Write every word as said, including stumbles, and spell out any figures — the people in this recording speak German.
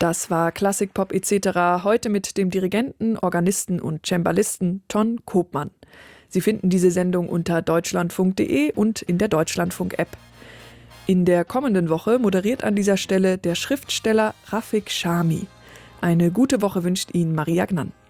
Das war Klassikpop et cetera. Heute mit dem Dirigenten, Organisten und Cembalisten Ton Koopman. Sie finden diese Sendung unter deutschlandfunk punkt de und in der Deutschlandfunk-App. In der kommenden Woche moderiert an dieser Stelle der Schriftsteller Rafik Shami. Eine gute Woche wünscht Ihnen Maria Gnann.